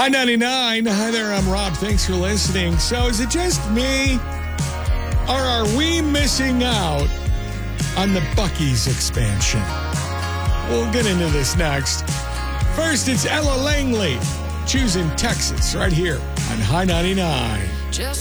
Hi, 99. Hi there, I'm Rob. Thanks for listening. So is it just me, or are we missing out on the Buc-ee's expansion? We'll get into this next. First, it's Ella Langley, choosing Texas, right here on High 99.